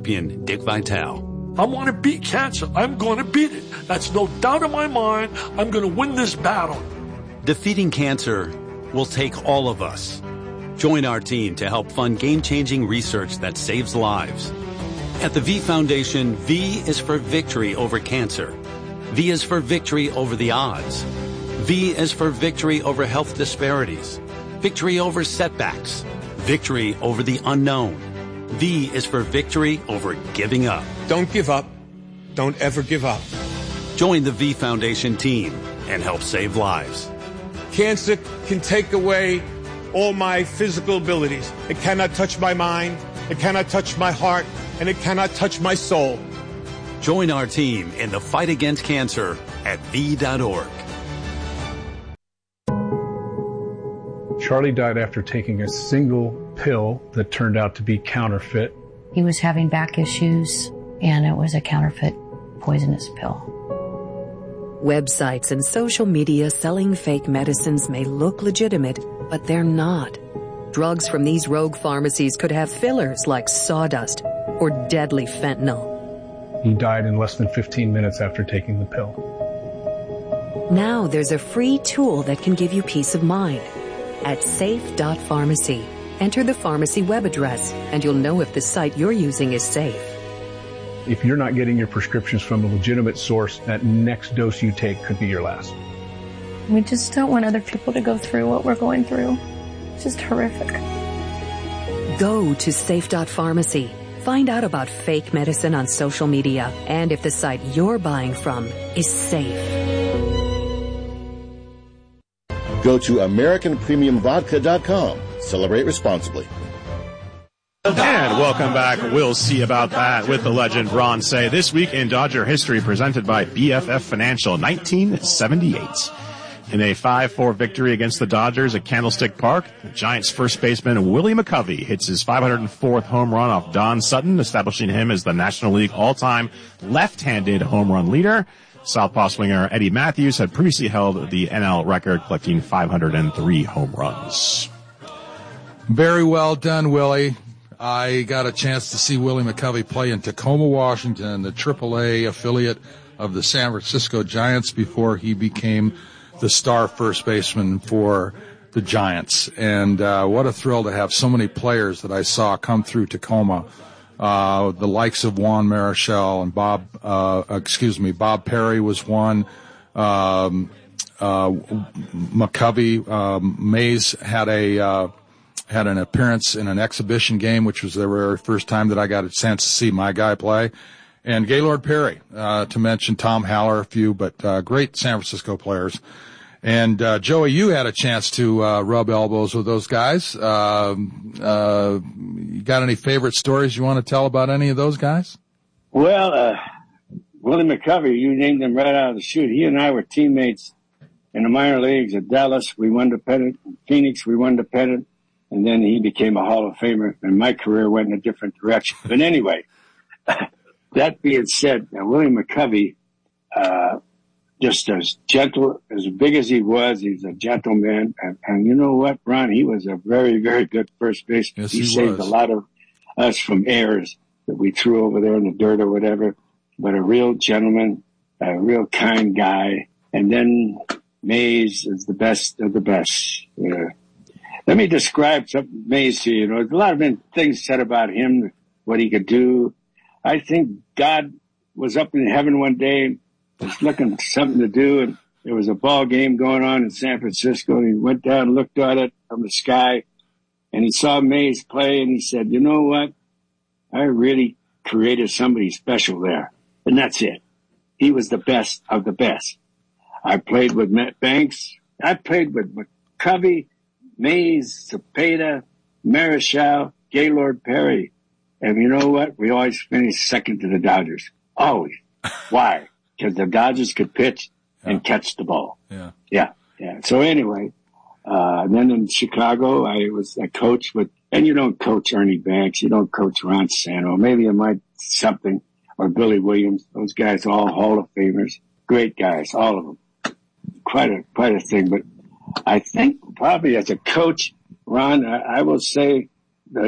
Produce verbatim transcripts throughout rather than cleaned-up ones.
champion, Dick Vitale. I want to beat cancer. I'm going to beat it. That's no doubt in my mind. I'm going to win this battle. Defeating cancer will take all of us. Join our team to help fund game-changing research that saves lives. At the V Foundation, V is for victory over cancer. V is for victory over the odds. V is for victory over health disparities. Victory over setbacks. Victory over the unknown. V is for victory over giving up. Don't give up. Don't ever give up. Join the V Foundation team and help save lives. Cancer can take away all my physical abilities. It cannot touch my mind. It cannot touch my heart. And it cannot touch my soul. Join our team in the fight against cancer at V dot org. Charlie died after taking a single pill that turned out to be counterfeit. He was having back issues, and it was a counterfeit poisonous pill. Websites and social media selling fake medicines may look legitimate, but they're not. Drugs from these rogue pharmacies could have fillers like sawdust or deadly fentanyl. He died in less than fifteen minutes after taking the pill. Now there's a free tool that can give you peace of mind. At safe dot pharmacy, enter the pharmacy web address, and you'll know if the site you're using is safe. If you're not getting your prescriptions from a legitimate source, that next dose you take could be your last. We just don't want other people to go through what we're going through. It's just horrific. Go to safe dot pharmacy. Find out about fake medicine on social media and if the site you're buying from is safe. Go to American Premium Vodka dot com. Celebrate responsibly. And welcome back. We'll see about that with the legend Ron Cey. This week in Dodger history presented by B F F Financial, nineteen seventy-eight. In a five four victory against the Dodgers at Candlestick Park, the Giants' first baseman Willie McCovey hits his five hundred fourth home run off Don Sutton, establishing him as the National League all-time left-handed home run leader. Southpaw swinger Eddie Matthews had previously held the N L record, collecting five hundred three home runs. Very well done, Willie. I got a chance to see Willie McCovey play in Tacoma, Washington, the triple A affiliate of the San Francisco Giants, before he became the star first baseman for the Giants. And uh, what a thrill to have so many players that I saw come through Tacoma. Uh, the likes of Juan Marichal and Bob, uh, excuse me, Bob Perry was one. Um, uh, McCovey, um, Mays had a, uh, had an appearance in an exhibition game, which was the very first time that I got a chance to see my guy play. And Gaylord Perry, uh, to mention Tom Haller, a few, but, uh, great San Francisco players. And, uh, Joey, you had a chance to, uh, rub elbows with those guys. Uh, uh, you got any favorite stories you want to tell about any of those guys? Well, uh, Willie McCovey, you named him right out of the chute. He and I were teammates in the minor leagues at Dallas. We won the pennant. Phoenix, we won the pennant. And then he became a Hall of Famer, and my career went in a different direction. But anyway, that being said, uh, Willie McCovey, uh, just as gentle, as big as he was, he's a gentleman. And, and you know what, Ron? He was a very, very good first baseman. Yes, he, he saved was. a lot of us from errors that we threw over there in the dirt or whatever. But a real gentleman, a real kind guy. And then Mays is the best of the best. Yeah. Let me describe something Mays to you. You know, there's a lot of things said about him, what he could do. I think God was up in heaven one day, was looking for something to do, and there was a ball game going on in San Francisco, and he went down and looked at it from the sky, and he saw Mays play, and he said, you know what? I really created somebody special there. And that's it. He was the best of the best. I played with Matt Banks. I played with McCovey, Mays, Cepeda, Marichal, Gaylord Perry. And you know what? We always finished second to the Dodgers. Always. Why? Because the Dodgers could pitch yeah. and catch the ball. Yeah. Yeah. Yeah. So anyway, uh, then in Chicago, I was, I coached with, and you don't coach Ernie Banks. You don't coach Ron Santo. Maybe you might something, or Billy Williams. Those guys are all Hall of Famers. Great guys, all of them. Quite a, quite a thing. But I think probably as a coach, Ron, I, I will say the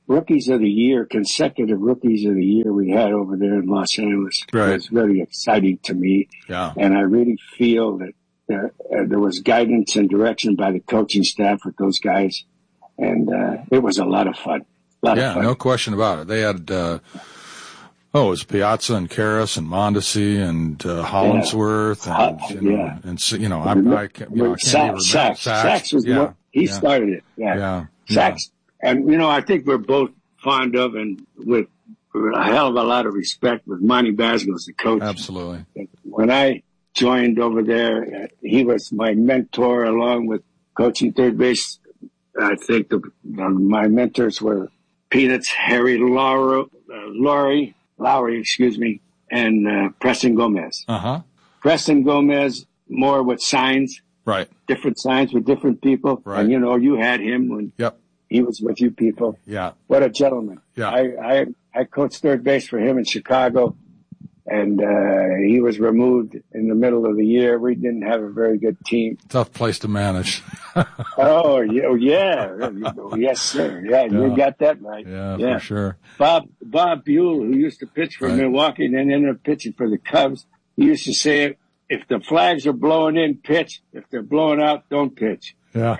rookies of the year, consecutive rookies of the year we had over there in Los Angeles. Right. It was very exciting to me. Yeah. And I really feel that uh, uh, there was guidance and direction by the coaching staff with those guys. And uh, it was a lot of fun. A lot yeah, of fun. No question about it. They had, uh, oh, it was Piazza and Karras and Mondesi and uh, Hollingsworth. Yeah. And, you know, yeah. and so, you know, I, I, you know, I can't even Sachs, remember. Sachs, Sachs. Sachs was yeah. the, he yeah. started it. Yeah. Yeah. Sachs. Yeah. And, you know, I think we're both fond of and with a hell of a lot of respect with Monty Basgos, the coach. Absolutely. When I joined over there, he was my mentor along with coaching third base. I think the, the, my mentors were Peanuts, Harry Lowry, uh, Lowry, Lowry, excuse me, and uh, Preston Gomez. Uh-huh. Preston Gomez, more with signs. Right. Different signs with different people. Right. And, you know, you had him when yep. he was with you people. Yeah. What a gentleman. Yeah. I, I, I coached third base for him in Chicago, and uh, he was removed in the middle of the year. We didn't have a very good team. Tough place to manage. oh, yeah, yeah. Yes, sir. Yeah, yeah, you got that right. Yeah, yeah, for sure. Bob Bob Buell, who used to pitch for right. Milwaukee and then ended up pitching for the Cubs, he used to say, if the flags are blowing in, pitch. If they're blowing out, don't pitch. Yeah.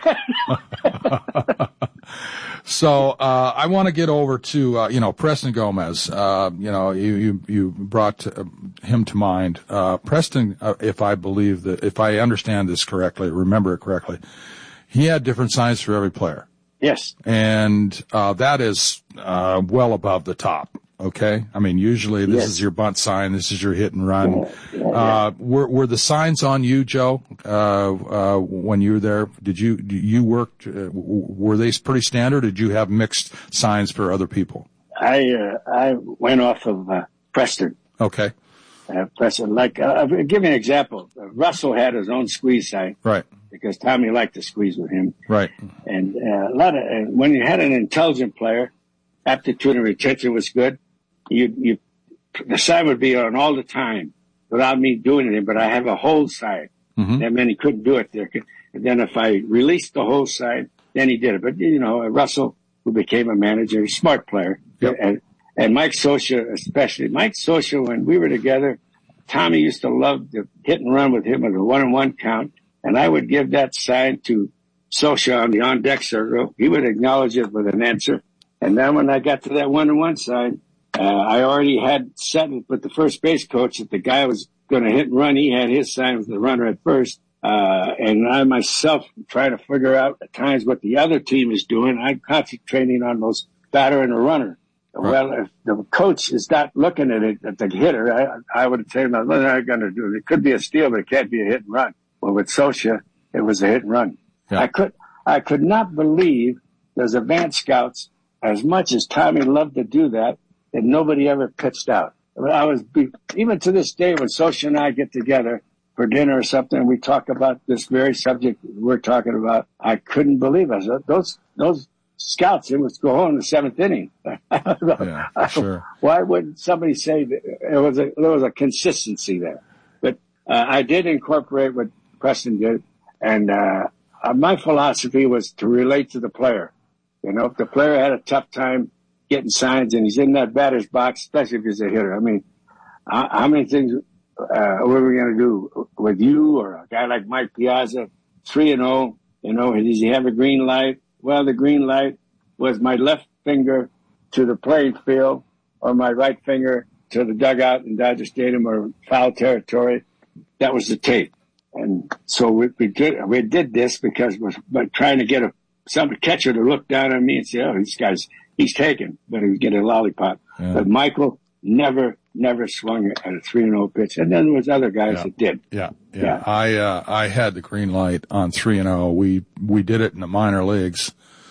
So, uh, I want to get over to, uh, you know, Preston Gomez. Uh, you know, you, you, you brought uh, him to mind. Uh, Preston, uh, if I believe that, if I understand this correctly, remember it correctly, he had different signs for every player. Yes. And, uh, that is, uh, well above the top. Okay. I mean, usually this yes. is your bunt sign. This is your hit and run. Yeah, yeah, yeah. Uh, were, were the signs on you, Joe, uh, uh, when you were there? Did you, you worked, uh, were they pretty standard? Or did you have mixed signs for other people? I, uh, I went off of, uh, Preston. Okay. Uh, Preston, like, uh, I'll give you an example. Uh, Russell had his own squeeze sign. Right. Because Tommy liked to squeeze with him. Right. And, uh, a lot of, uh, when you had an intelligent player, aptitude and retention was good. You, you, the sign would be on all the time without me doing anything, but I have a hold sign. Mm-hmm. That meant he couldn't do it there. And then if I released the hold sign, then he did it. But, you know, Russell, who became a manager, a smart player. Yep. And, and Mike Scioscia, especially. Mike Scioscia, when we were together, Tommy used to love to hit and run with him with a one-on-one count. And I would give that sign to Scioscia on the on-deck circle. He would acknowledge it with an answer. And then when I got to that one-on-one sign, Uh, I already had settled with the first base coach that the guy was going to hit and run. He had his sign with the runner at first. Uh, and I myself trying to figure out at times what the other team is doing. I'm concentrating on those batter and the runner. Right. Well, if the coach is not looking at it, at the hitter, I, I would say, what are I going to do? It could be a steal, but it can't be a hit and run. Well, with Scioscia, it was a hit and run. Yeah. I could, I could not believe those advanced scouts, as much as Tommy loved to do that, that nobody ever pitched out. I was, even to this day, when Scioscia and I get together for dinner or something, we talk about this very subject we're talking about. I couldn't believe it. Those, those scouts, it was go home in the seventh inning. Yeah, sure. Why wouldn't somebody say that it was a, there was a consistency there? But, uh, I did incorporate what Preston did. And, uh, my philosophy was to relate to the player. You know, if the player had a tough time getting signs and he's in that batter's box, especially if he's a hitter. I mean, how, how many things, uh, what are we going to do with you or a guy like Mike Piazza, three and oh, you know, does he have a green light? Well, the green light was my left finger to the playing field or my right finger to the dugout in Dodger Stadium or foul territory. That was the tape. And so we, we did, we did this because we're trying to get a, some catcher to look down on me and say, oh, this guy's, he's taken, but he would get a lollipop. Yeah. But Michael never, never swung at a three and oh pitch. And then there was other guys yeah. that did. Yeah. Yeah. yeah. I, uh, I had the green light on three and oh. We, we did it in the minor leagues.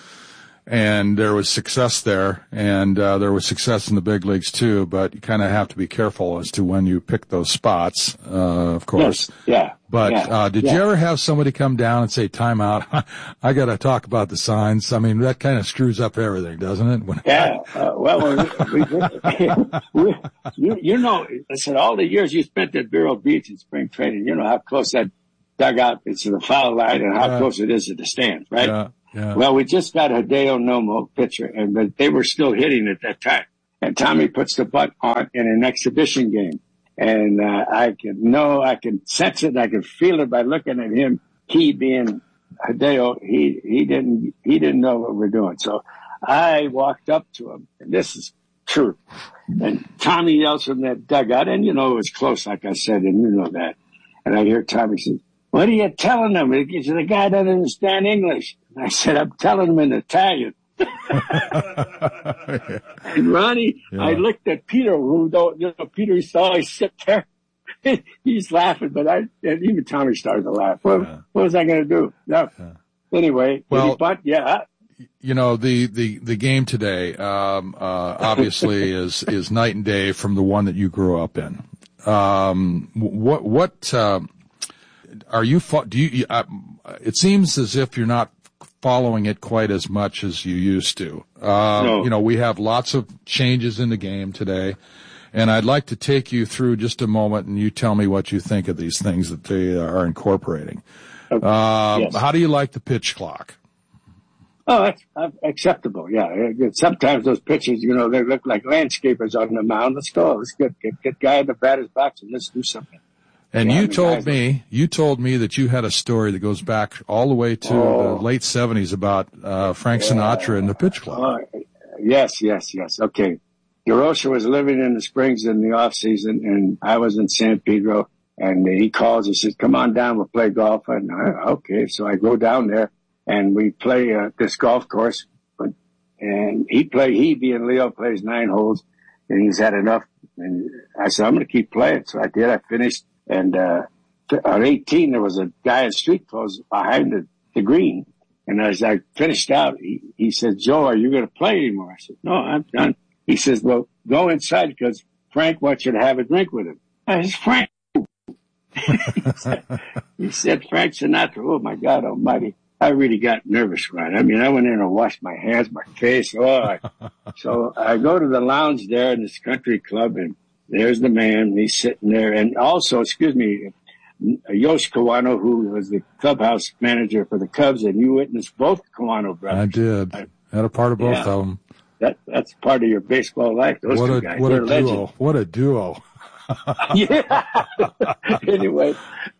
And there was success there, and uh, there was success in the big leagues too. But you kind of have to be careful as to when you pick those spots, uh, of course. Yes. Yeah. But yeah. uh, did yeah. you ever have somebody come down and say, "Time out, I got to talk about the signs"? I mean, that kind of screws up everything, doesn't it? When yeah. Uh, well, we, we, we, you, you know, listen, all the years you spent at Vero Beach in spring training, you know how close that dugout is to the foul line and how yeah. close it is to the stands, right? Yeah. Yeah. Well, we just got a Hideo Nomo pitcher, and but they were still hitting at that time. And Tommy puts the butt on in an exhibition game. And uh, I can know, I can sense it, I can feel it by looking at him. He being Hideo, he, he didn't, he didn't know what we're doing. So I walked up to him, and this is true. And Tommy yells from that dugout, and you know, it was close, like I said, and you know that. And I hear Tommy say, "What are you telling him? He said, the guy doesn't understand English." And I said, "I'm telling him in Italian." And Ronnie, yeah. I looked at Peter, who don't, you know, Peter saw I sit there. He's laughing, but I, and even Tommy started to laugh. What, yeah. what was I going to do? No. Yeah. Anyway, well, but yeah. You know, the, the, the game today, um, uh, obviously is, is night and day from the one that you grew up in. Um, what, what, um, are you, do you, uh, it seems as if you're not following it quite as much as you used to. Um, no. You know, we have lots of changes in the game today, and I'd like to take you through just a moment, and you tell me what you think of these things that they are incorporating. Okay. Um, yes. How do you like the pitch clock? Oh, that's uh, acceptable. Yeah. Sometimes those pitchers, you know, they look like landscapers on the mound. Let's go. Let's get, get, get guy in the batter's box and let's do something. And yeah, you told me, you told me that you had a story that goes back all the way to oh. the late seventies about uh, Frank yeah. Sinatra and the pitch clock. Uh, yes, yes, yes. Okay. DeRosa was living in the Springs in the off season, and I was in San Pedro. And he calls and says, "Come on down, we'll play golf." And I, okay, so I go down there, and we play uh, this golf course. But, and he play, he being Leo plays nine holes, and he's had enough. And I said, "I'm going to keep playing." So I did. I finished. And, uh, at eighteen, there was a guy in street clothes behind the, the green. And as I finished out, he, he said, "Joe, are you going to play anymore?" I said, "No, I'm done." He says, "Well, go inside because Frank wants you to have a drink with him." I said, "Frank." he, said, he said, "Frank Sinatra." Oh my God almighty. I really got nervous, right? I mean, I went in and washed my hands, my face. Oh, I, so I go to the lounge there in this country club, and there's the man. He's sitting there. And also, excuse me, Yosh Kawano, who was the clubhouse manager for the Cubs, and you witnessed both Kawano brothers. I did. I had a part of both yeah. of them. That, that's part of your baseball life. Those what two a, guys. What They're a legends. duo. What a duo. Yeah. Anyway,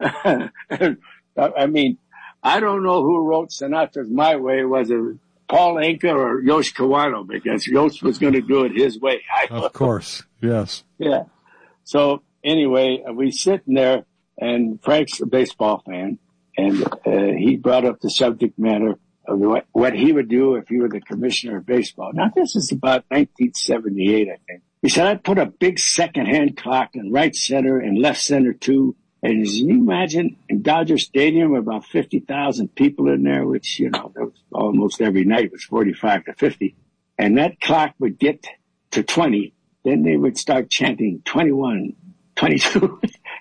I mean, I don't know who wrote Sinatra's My Way. Was it Paul Anka or Yosh Kawano? Because Yosh was going to do it his way. I of course. Yes. Yeah. So anyway, we sitting there, and Frank's a baseball fan, and uh, he brought up the subject matter of what, what he would do if he were the commissioner of baseball. Now, this is about nineteen seventy-eight, I think. He said, "I'd put a big second-hand clock in right center and left center, too." And can you imagine in Dodger Stadium, about fifty thousand people in there, which, you know, that was almost every night was forty-five to fifty. And that clock would get to twenty. Then they would start chanting twenty-one, twenty-two.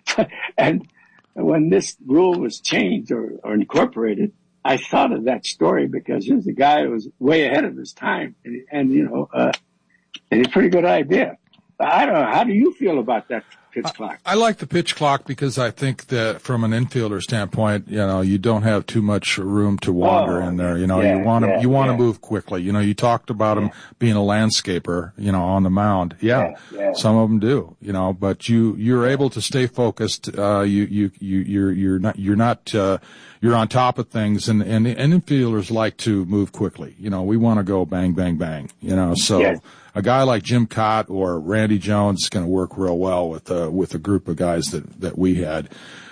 And when this rule was changed or, or incorporated, I thought of that story because he was a guy who was way ahead of his time. And, and you know, uh, and a pretty good idea. I don't know. How do you feel about that pitch clock? I, I like the pitch clock because I think that from an infielder standpoint, you know, you don't have too much room to wander oh, in there. You know, yeah, you want to, yeah, you want to yeah. move quickly. You know, you talked about yeah. him being a landscaper, you know, on the mound. Yeah, yeah, yeah. Some of them do, you know, but you, you're able to stay focused. Uh, you, you, you, you're, you're not, you're not, uh, you're on top of things, and, and, and infielders like to move quickly. You know, we want to go bang, bang, bang, you know, so. Yes. A guy like Jim Cott or Randy Jones is going to work real well with uh, with a group of guys that that we had.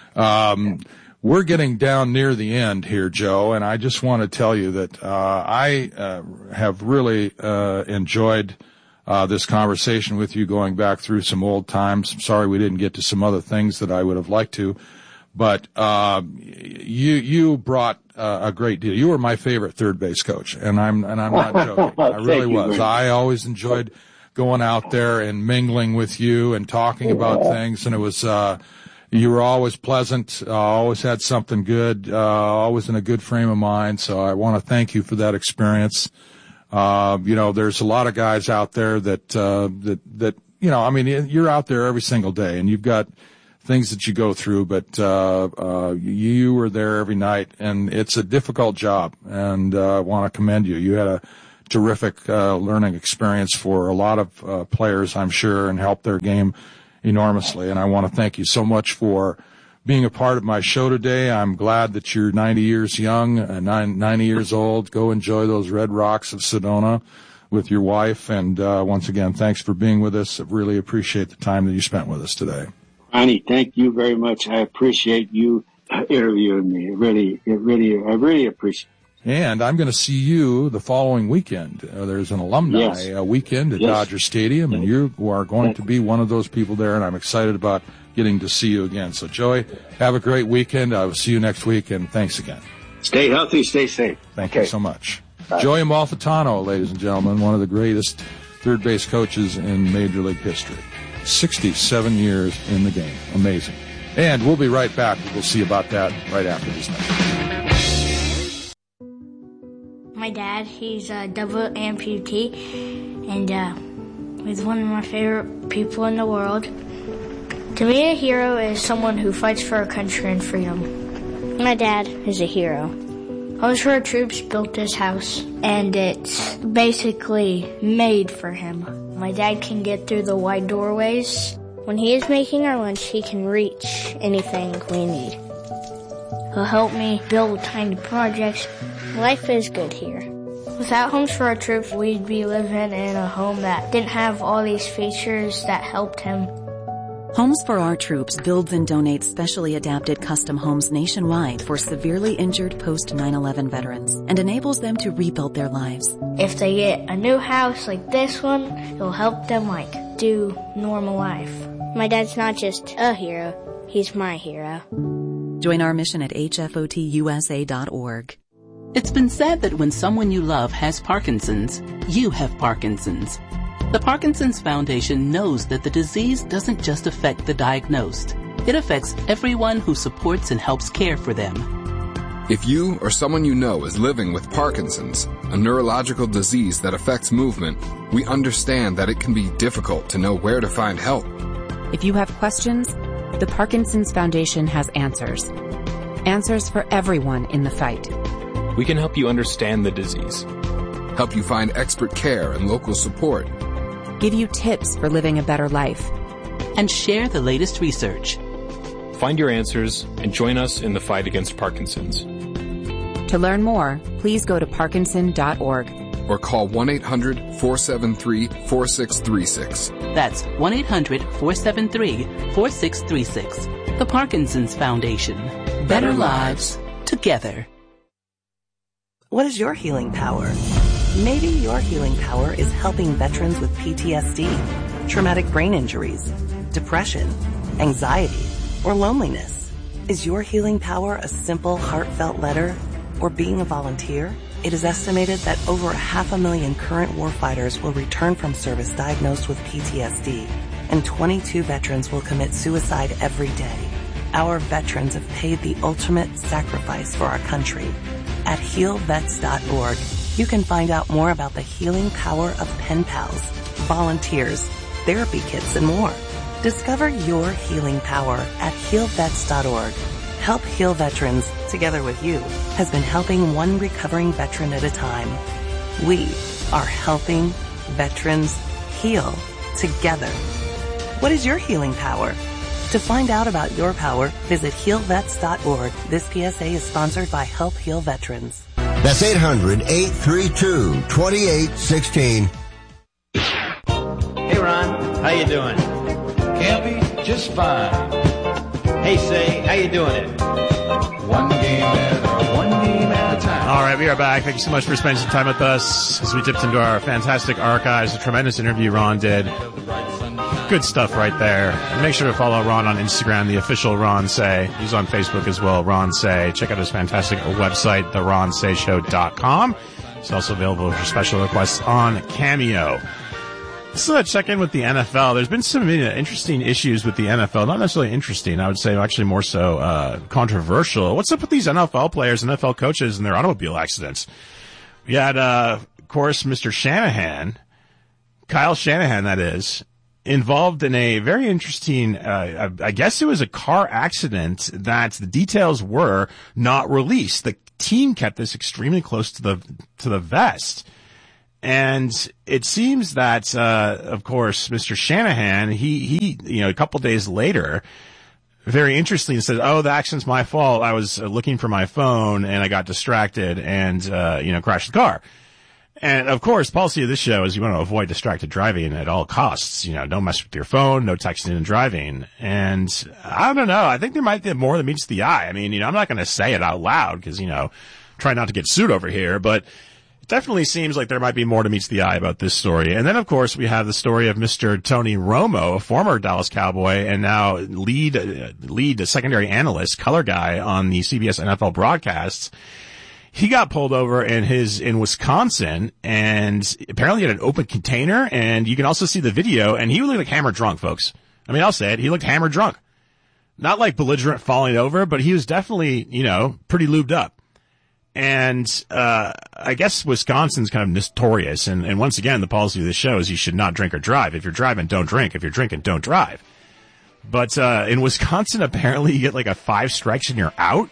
Um, we're getting down near the end here, Joe, and I just want to tell you that uh, I uh, have really uh, enjoyed uh, this conversation with you, going back through some old times. I'm sorry we didn't get to some other things that I would have liked to, but uh, you you brought uh, a great deal. You were my favorite third base coach, and I'm and I'm not joking. I really was. I always enjoyed going out there and mingling with you and talking about things, and it was uh, you were always pleasant, uh, always had something good, uh, always in a good frame of mind. So I want to thank you for that experience. Uh, you know, there's a lot of guys out there that uh, that that you know. I mean, you're out there every single day, and you've got things that you go through, but uh, uh, you were there every night, and it's a difficult job, and uh, I want to commend you. You had a terrific uh, learning experience for a lot of uh, players, I'm sure, and helped their game enormously, and I want to thank you so much for being a part of my show today. I'm glad that you're ninety years young, uh, nine, ninety years old. Go enjoy those red rocks of Sedona with your wife, and uh, once again, thanks for being with us. I really appreciate the time that you spent with us today. Ronnie, thank you very much. I appreciate you uh, interviewing me. It really, it really, I really appreciate it. And I'm going to see you the following weekend. Uh, there's an alumni yes. uh, weekend at yes. Dodger Stadium, and you are going to be one of those people there, and I'm excited about getting to see you again. So, Joey, have a great weekend. I will see you next week, and thanks again. Stay healthy, stay safe. Thank okay. you so much. Bye. Joey Amalfitano, ladies and gentlemen, one of the greatest third base coaches in Major League history. sixty-seven years in the game. Amazing. And we'll be right back. We'll see about that right after this message. My dad, he's a double amputee, and uh, he's one of my favorite people in the world. To me, a hero is someone who fights for our country and freedom. My dad is a hero. Homes for Our Troops built this house, and it's basically made for him. My dad can get through the wide doorways. When he is making our lunch, he can reach anything we need. He'll help me build tiny projects. Life is good here. Without Homes for Our Troops, we'd be living in a home that didn't have all these features that helped him. Homes for Our Troops builds and donates specially adapted custom homes nationwide for severely injured post nine eleven veterans and enables them to rebuild their lives. If they get a new house like this one, it'll help them, like, do normal life. My dad's not just a hero, he's my hero. Join our mission at H F O T U S A dot org. It's been said that when someone you love has Parkinson's, you have Parkinson's. The Parkinson's Foundation knows that the disease doesn't just affect the diagnosed. It affects everyone who supports and helps care for them. If you or someone you know is living with Parkinson's, a neurological disease that affects movement, we understand that it can be difficult to know where to find help. If you have questions, the Parkinson's Foundation has answers. Answers for everyone in the fight. We can help you understand the disease, help you find expert care and local support, give you tips for living a better life, and share the latest research. Find your answers and join us in the fight against Parkinson's. To learn more, please go to Parkinson dot org or call one eight hundred, four seven three, four six three six. That's one eight hundred, four seven three, four six three six. The Parkinson's Foundation. Better, Better lives together. What is your healing power? Maybe your healing power is helping veterans with P T S D, traumatic brain injuries, depression, anxiety, or loneliness. Is your healing power a simple, heartfelt letter or being a volunteer? It is estimated that over half a million current warfighters will return from service diagnosed with P T S D, and twenty-two veterans will commit suicide every day. Our veterans have paid the ultimate sacrifice for our country. At heal vets dot org, you can find out more about the healing power of pen pals, volunteers, therapy kits, and more. Discover your healing power at heal vets dot org. Help Heal Veterans, together with you, has been helping one recovering veteran at a time. We are helping veterans heal together. What is your healing power? To find out about your power, visit heal vets dot org. This P S A is sponsored by Help Heal Veterans. That's eight hundred, eight three two, two eight one six. Hey, Ron. How you doing? Campy, just fine. Hey, Say, how you doing it? One game at a one game at a time. All right, we are back. Thank you so much for spending some time with us as we dipped into our fantastic archives. A tremendous interview Ron did. Good stuff right there. And make sure to follow Ron on Instagram, the official Ron Say. He's on Facebook as well, Ron Say. Check out his fantastic website, the ron say show dot com. It's also available for special requests on Cameo. So let's check in with the N F L. There's been some interesting issues with the N F L. Not necessarily interesting. I would say actually more so uh controversial. What's up with these N F L players, N F L coaches, and their automobile accidents? We had, uh, of course, Mister Shanahan, Kyle Shanahan, that is, involved in a very interesting, uh, I guess it was a car accident that the details were not released. The team kept this extremely close to the, to the vest. And it seems that, uh, of course, Mister Shanahan, he, he, you know, a couple days later, very interesting, said, oh, the accident's my fault. I was uh, looking for my phone and I got distracted and, uh, you know, crashed the car. And of course, policy of this show is you want to avoid distracted driving at all costs. You know, don't mess with your phone, no texting and driving. And I don't know. I think there might be more than meets the eye. I mean, you know, I'm not going to say it out loud because, you know, try not to get sued over here, but it definitely seems like there might be more to meets the eye about this story. And then, of course, we have the story of Mister Tony Romo, a former Dallas Cowboy and now lead, uh, lead secondary analyst, color guy on the C B S N F L broadcasts. He got pulled over in his, in Wisconsin and apparently had an open container, and you can also see the video, and he looked like hammered drunk, folks. I mean, I'll say it. He looked hammered drunk. Not like belligerent falling over, but he was definitely, you know, pretty lubed up. And, uh, I guess Wisconsin's kind of notorious. And, and once again, the policy of this show is you should not drink or drive. If you're driving, don't drink. If you're drinking, don't drive. But, uh, in Wisconsin, apparently you get like a five strikes and you're out.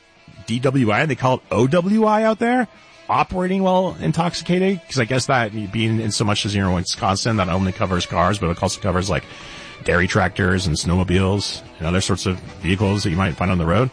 D W I, they call it O W I out there, operating while intoxicated, because I guess that being in so much as you're in Wisconsin, that only covers cars, but it also covers like dairy tractors and snowmobiles and other sorts of vehicles that you might find on the road.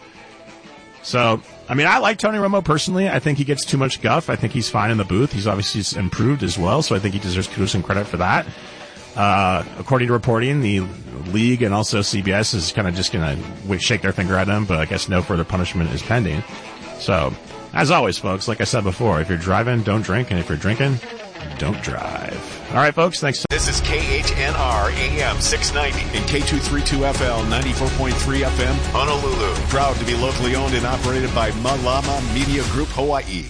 So, I mean, I like Tony Romo personally. I think he gets too much guff. I think he's fine in the booth. He's obviously improved as well, so I think he deserves kudos and credit for that. Uh, according to reporting, the league and also C B S is kind of just going to shake their finger at him, but I guess no further punishment is pending. So, as always, folks, like I said before, if you're driving, don't drink, and if you're drinking, don't drive. All right, folks, thanks. This is K H N R A M six ninety and K two thirty-two F L ninety-four point three F M Honolulu. Proud to be locally owned and operated by Malama Media Group Hawaii.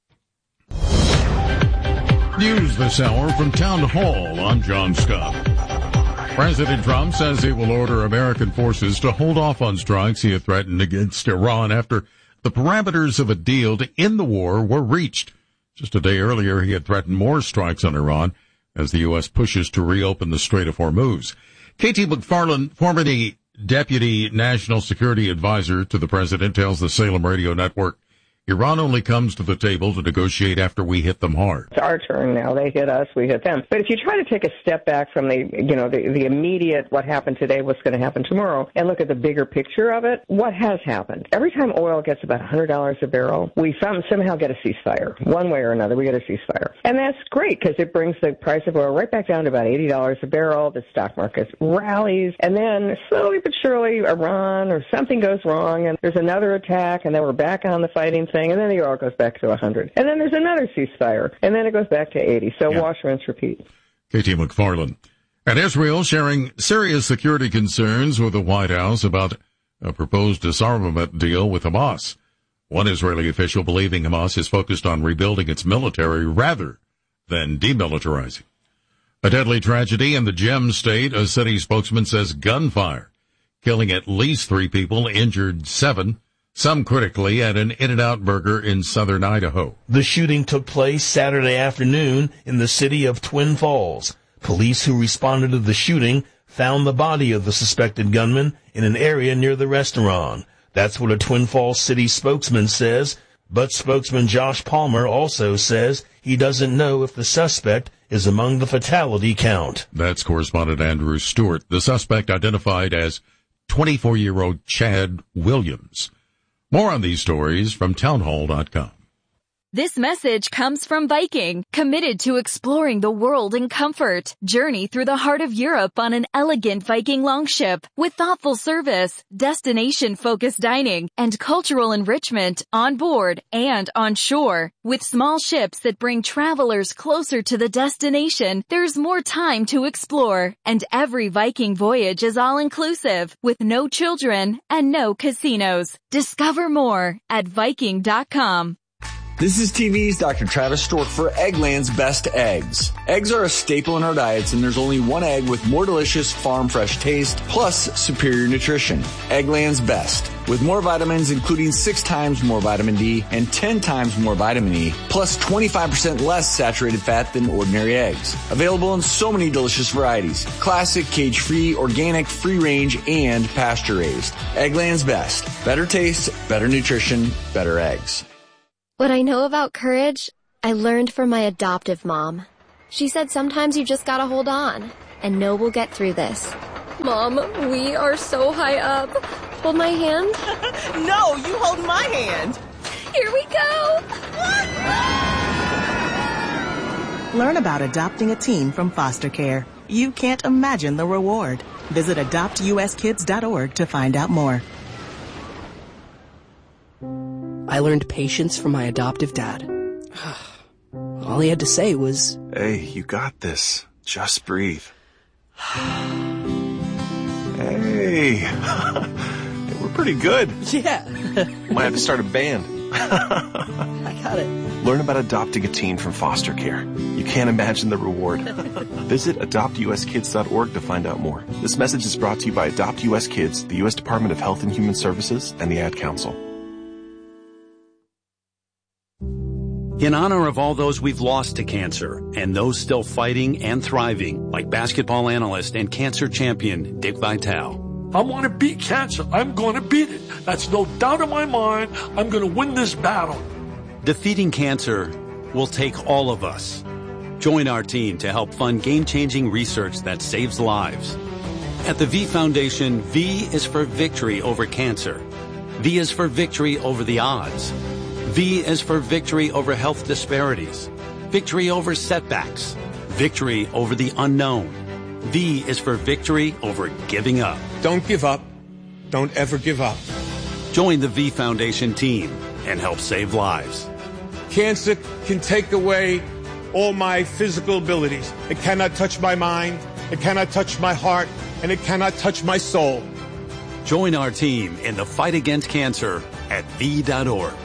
News this hour from Town Hall. I'm John Scott. President Trump says he will order American forces to hold off on strikes he had threatened against Iran after the parameters of a deal to end the war were reached. Just a day earlier, he had threatened more strikes on Iran as the U S pushes to reopen the Strait of Hormuz. K T McFarland, formerly Deputy National Security Advisor to the President, tells the Salem Radio Network, Iran only comes to the table to negotiate after we hit them hard. It's our turn now. They hit us, we hit them. But if you try to take a step back from the, you know, the, the immediate what happened today, what's going to happen tomorrow, and look at the bigger picture of it, what has happened? Every time oil gets about one hundred dollars a barrel, we some, somehow get a ceasefire. One way or another, we get a ceasefire. And that's great because it brings the price of oil right back down to about eighty dollars a barrel. The stock market rallies. And then slowly but surely, Iran or something goes wrong, and there's another attack, and then we're back on the fighting thing, and then the oil goes back to one hundred. And then there's another ceasefire, and then it goes back to eighty. So yeah. Wash, rinse, repeat. K T McFarland. And Israel sharing serious security concerns with the White House about a proposed disarmament deal with Hamas. One Israeli official believing Hamas is focused on rebuilding its military rather than demilitarizing. A deadly tragedy in the Gem State, a city spokesman says gunfire, killing at least three people, injured seven. Some critically at an In-N-Out Burger in southern Idaho. The shooting took place Saturday afternoon in the city of Twin Falls. Police who responded to the shooting found the body of the suspected gunman in an area near the restaurant. That's what a Twin Falls city spokesman says, but spokesman Josh Palmer also says he doesn't know if the suspect is among the fatality count. That's correspondent Andrew Stewart. The suspect identified as twenty-four-year-old Chad Williams. More on these stories from townhall dot com. This message comes from Viking, committed to exploring the world in comfort. Journey through the heart of Europe on an elegant Viking longship with thoughtful service, destination-focused dining, and cultural enrichment on board and on shore. With small ships that bring travelers closer to the destination, there's more time to explore. And every Viking voyage is all-inclusive, with no children and no casinos. Discover more at Viking dot com. This is T V's Doctor Travis Stork for Eggland's Best Eggs. Eggs are a staple in our diets, and there's only one egg with more delicious farm fresh taste plus superior nutrition. Eggland's Best. With more vitamins, including six times more vitamin D and ten times more vitamin E, plus twenty-five percent less saturated fat than ordinary eggs. Available in so many delicious varieties. Classic, cage-free, organic, free-range, and pasture-raised. Eggland's Best. Better taste, better nutrition, better eggs. What I know about courage, I learned from my adoptive mom. She said sometimes you just gotta hold on, and know we'll get through this. Mom, we are so high up. Hold my hand. No, you hold my hand. Here we go. Learn about adopting a teen from foster care. You can't imagine the reward. Visit adopt U S kids dot org to find out more. I learned patience from my adoptive dad. All he had to say was, "Hey, you got this. Just breathe." Hey, we're pretty good. Yeah. Might have to start a band. I got it. Learn about adopting a teen from foster care. You can't imagine the reward. Visit adopt U S kids dot org to find out more. This message is brought to you by Adopt U S Kids, the U S Department of Health and Human Services, and the Ad Council. In honor of all those we've lost to cancer and those still fighting and thriving, like basketball analyst and cancer champion Dick Vitale. I want to beat cancer. I'm going to beat it. That's no doubt in my mind. I'm going to win this battle. Defeating cancer will take all of us. Join our team to help fund game-changing research that saves lives. At the V Foundation, V is for victory over cancer. V is for victory over the odds. V is for victory over health disparities, victory over setbacks, victory over the unknown. V is for victory over giving up. Don't give up. Don't ever give up. Join the V Foundation team and help save lives. Cancer can take away all my physical abilities. It cannot touch my mind, it cannot touch my heart, and it cannot touch my soul. Join our team in the fight against cancer at V dot org.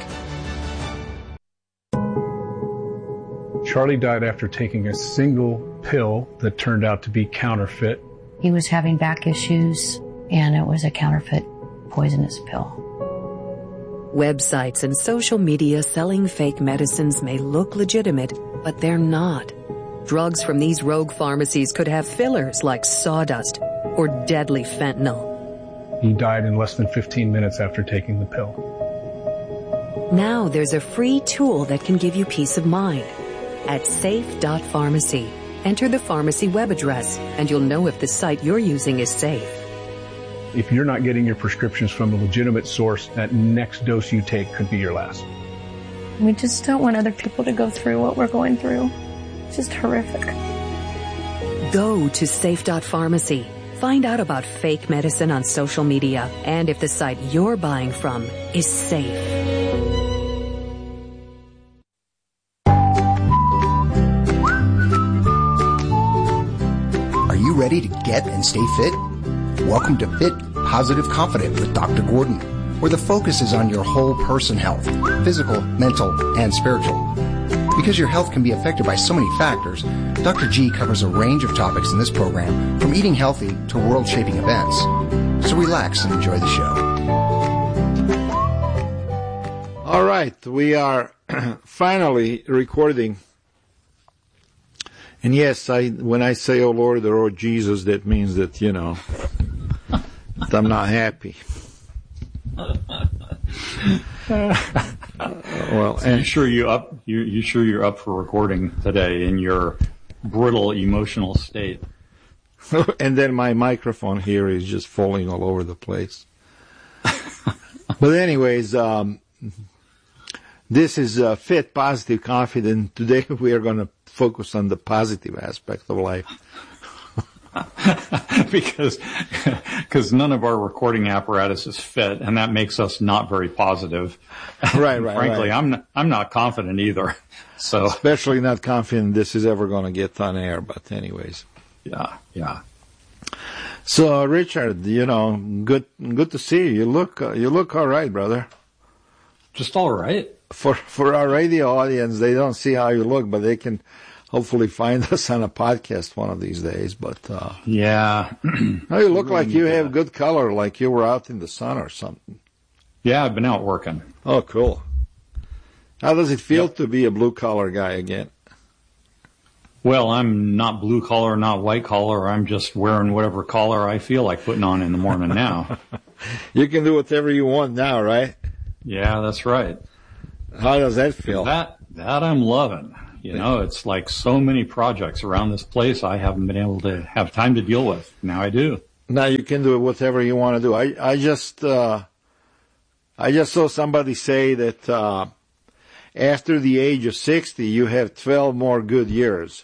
Charlie died after taking a single pill that turned out to be counterfeit. He was having back issues, and it was a counterfeit poisonous pill. Websites and social media selling fake medicines may look legitimate, but they're not. Drugs from these rogue pharmacies could have fillers like sawdust or deadly fentanyl. He died in less than fifteen minutes after taking the pill. Now there's a free tool that can give you peace of mind. At safe dot pharmacy, enter the pharmacy web address, and you'll know if the site you're using is safe. If you're not getting your prescriptions from a legitimate source, that next dose you take could be your last. We just don't want other people to go through what we're going through. It's just horrific. Go to safe dot pharmacy. Find out about fake medicine on social media and if the site you're buying from is safe. Are you ready to get and stay fit? Welcome to Fit, Positive, Confident with Doctor Gordon, where the focus is on your whole person health, physical, mental, and spiritual. Because your health can be affected by so many factors, Doctor G covers a range of topics in this program, from eating healthy to world-shaping events. So relax and enjoy the show. All right, we are finally recording. And yes, I when I say, "Oh Lord, or oh Jesus," that means that, you know, that I'm not happy. Well, and you sure you up? You you sure you're up for recording today in your brittle emotional state? And then my microphone here is just falling all over the place. But anyways, um, this is uh, Fit, Positive, Confident. Today we are going to focus on the positive aspect of life. because because none of our recording apparatus is fit, and that makes us not very positive. Right, right. Frankly, right. I'm not, I'm not confident either. So especially not confident this is ever going to get on air. But anyways, yeah, yeah. So Richard, you know, good good to see you. You look uh, you look all right, brother. Just all right. for for our radio audience, they don't see how you look, but they can hopefully find us on a podcast one of these days. But uh, yeah, now you look like you have good color, like you were out in the sun or something. Yeah, I've been out working. Oh, cool. How does it feel yep. to be a blue collar guy again? Well, I'm not blue collar, not white collar. I'm just wearing whatever collar I feel like putting on in the morning now. You can do whatever you want now, right? Yeah, that's right. How does that feel? That that I'm loving. You know, it's like so many projects around this place I haven't been able to have time to deal with. Now I do. Now you can do whatever you want to do. I I just uh, I just saw somebody say that uh, after the age of sixty, you have twelve more good years.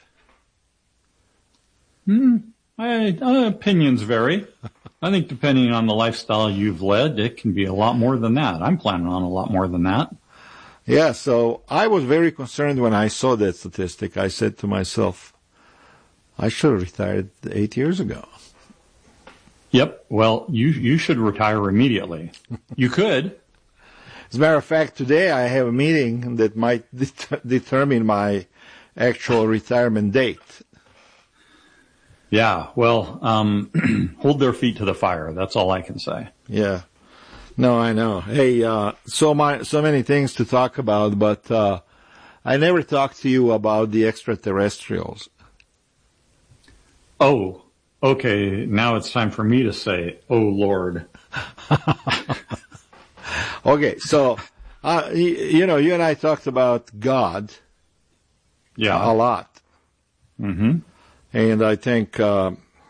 Hmm. I, uh, opinions vary. I think depending on the lifestyle you've led, it can be a lot more than that. I'm planning on a lot more than that. Yeah, so I was very concerned when I saw that statistic. I said to myself, I should have retired eight years ago. Yep. Well, you you should retire immediately. You could. As a matter of fact, today I have a meeting that might det- determine my actual retirement date. Yeah, well, um, hold their feet to the fire. That's all I can say. Yeah. No, I know. Hey, uh, so my, so many things to talk about, but, uh, I never talked to you about the extraterrestrials. Oh, okay. Now it's time for me to say, oh Lord. Okay. So, uh, you, you know, you and I talked about God. Yeah. A lot. Mm-hmm. And I think, uh,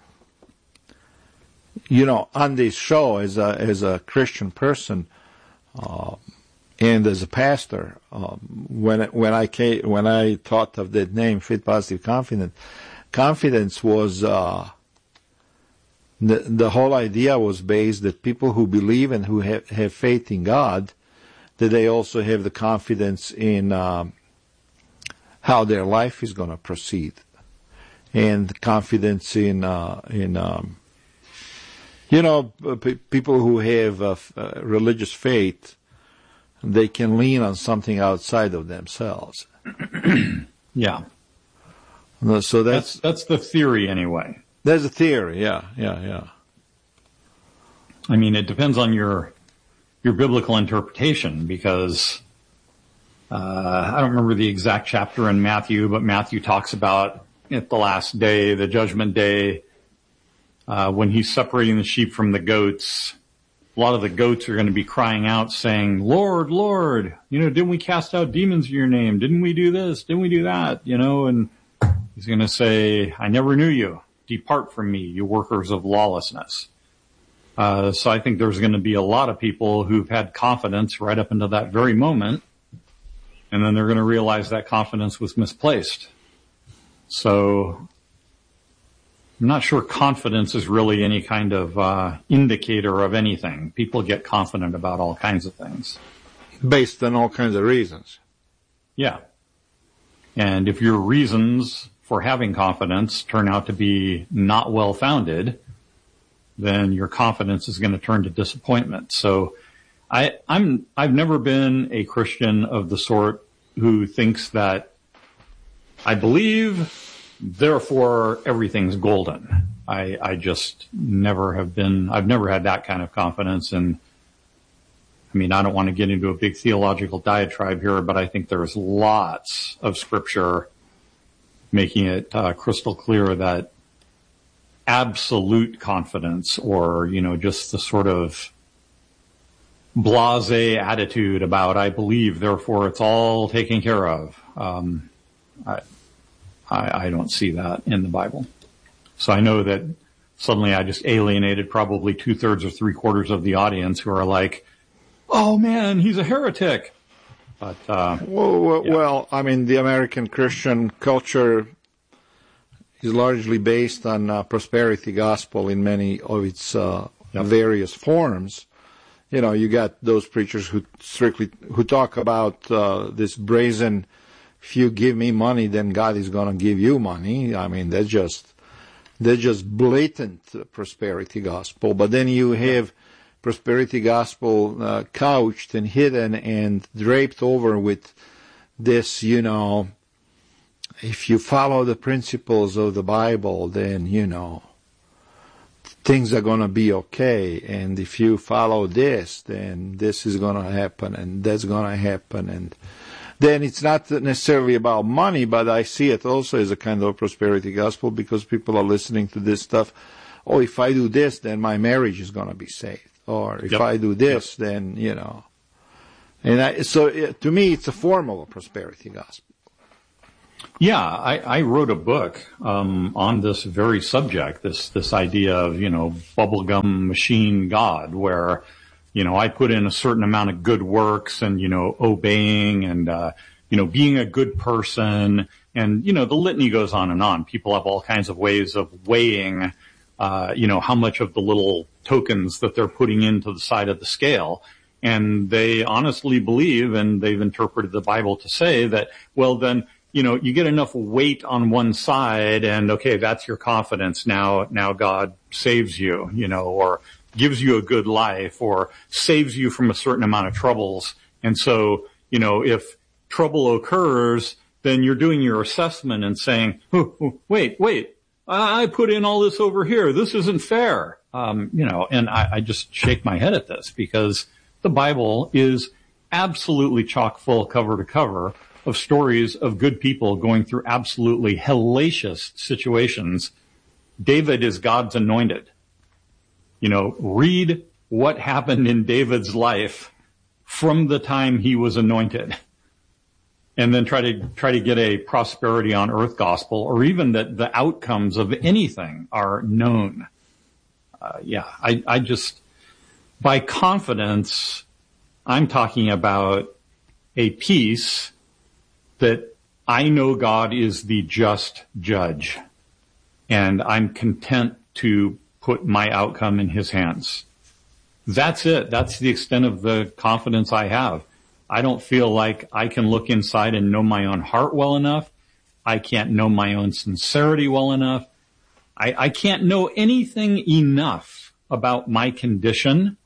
you know, on this show, as a as a Christian person, uh, and as a pastor, um, when when I came, when I thought of that name, Fit, Positive, Confident, confidence was uh, the the whole idea was based that people who believe and who have, have faith in God, that they also have the confidence in um, how their life is going to proceed. And confidence in, uh, in, um, you know, p- people who have uh, f- uh, religious faith, they can lean on something outside of themselves. Yeah. So that's, that's that's the theory anyway. There's a theory, yeah, yeah, yeah. I mean, it depends on your your biblical interpretation because uh, I don't remember the exact chapter in Matthew, but Matthew talks about at the last day, the judgment day, uh, when he's separating the sheep from the goats, a lot of the goats are going to be crying out saying, Lord, Lord, you know, didn't we cast out demons in your name? Didn't we do this? Didn't we do that? You know, and he's going to say, I never knew you. Depart from me, you workers of lawlessness. Uh, so I think there's going to be a lot of people who've had confidence right up until that very moment, and then they're going to realize that confidence was misplaced. So I'm not sure confidence is really any kind of uh, indicator of anything. People get confident about all kinds of things. Based on all kinds of reasons. Yeah. And if your reasons for having confidence turn out to be not well-founded, then your confidence is going to turn to disappointment. So I, I'm, I've never been a Christian of the sort who thinks that I believe, therefore everything's golden. I, I just never have been, I've never had that kind of confidence. And I mean, I don't want to get into a big theological diatribe here, but I think there's lots of scripture making it uh, crystal clear that absolute confidence or, you know, just the sort of blasé attitude about I believe, therefore it's all taken care of. Um, I, I, I don't see that in the Bible. So I know that suddenly I just alienated probably two thirds or three quarters of the audience who are like, oh man, he's a heretic. But, uh, well, well, yeah. well, I mean, the American Christian culture is largely based on uh, prosperity gospel in many of its uh, yep. various forms. You know, you got those preachers who strictly who talk about uh, this brazen, if you give me money, then God is going to give you money. I mean, that's just that's just blatant prosperity gospel. But then you have prosperity gospel uh, couched and hidden and draped over with this, you know, if you follow the principles of the Bible, then, you know, things are going to be okay. And if you follow this, then this is going to happen and that's going to happen. And then it's not necessarily about money, but I see it also as a kind of prosperity gospel because people are listening to this stuff. Oh, if I do this, then my marriage is going to be saved. Or if yep. I do this, yep. then, you know. And I, so it, to me, it's a form of a prosperity gospel. Yeah, I, I wrote a book um, on this very subject, this this idea of, you know, bubblegum machine God, where, you know, I put in a certain amount of good works and, you know, obeying and, uh, you know, being a good person. And, you know, the litany goes on and on. People have all kinds of ways of weighing, uh, you know, how much of the little tokens that they're putting into the side of the scale. And they honestly believe, and they've interpreted the Bible to say that, well, then, you know, you get enough weight on one side and, okay, that's your confidence. Now, now God saves you, you know, or gives you a good life or saves you from a certain amount of troubles. And so, you know, if trouble occurs, then you're doing your assessment and saying, oh, oh, wait, wait, I put in all this over here. This isn't fair. Um, you know, and I, I just shake my head at this because the Bible is absolutely chock full cover to cover of stories of good people going through absolutely hellacious situations. David is God's anointed. You know, read what happened in David's life from the time he was anointed. And then try to, try to get a prosperity on earth gospel, or even that the outcomes of anything are known. Uh, yeah, I, I just, by confidence, I'm talking about a peace that I know God is the just judge, and I'm content to put my outcome in his hands. That's it. That's the extent of the confidence I have. I don't feel like I can look inside and know my own heart well enough. I can't know my own sincerity well enough. I, I can't know anything enough about my condition